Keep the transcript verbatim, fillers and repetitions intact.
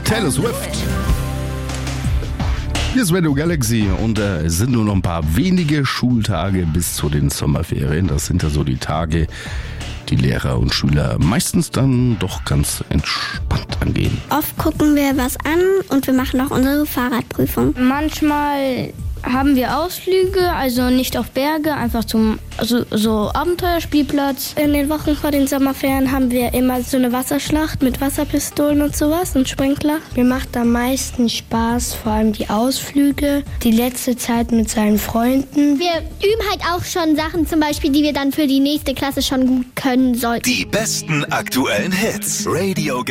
Taylor Swift. Hier ist Radio Galaxy und äh, es sind nur noch ein paar wenige Schultage bis zu den Sommerferien. Das sind ja so die Tage, die Lehrer und Schüler meistens dann doch ganz entspannt angehen. Oft gucken wir was an und wir machen auch unsere Fahrradprüfung. Manchmal haben wir Ausflüge, also nicht auf Berge, einfach zum also so Abenteuerspielplatz. In den Wochen vor den Sommerferien haben wir immer so eine Wasserschlacht mit Wasserpistolen und sowas und Sprinkler. Mir macht am meisten Spaß, vor allem die Ausflüge, die letzte Zeit mit seinen Freunden. Wir üben halt auch schon Sachen, zum Beispiel, die wir dann für die nächste Klasse schon gut können sollten. Die besten aktuellen Hits. Radio